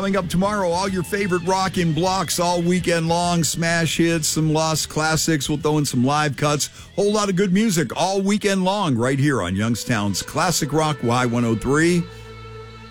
Coming up tomorrow, all your favorite rock in blocks all weekend long. Smash hits, some lost classics. We'll throw in some live cuts. Whole lot of good music all weekend long right here on Youngstown's Classic Rock Y103.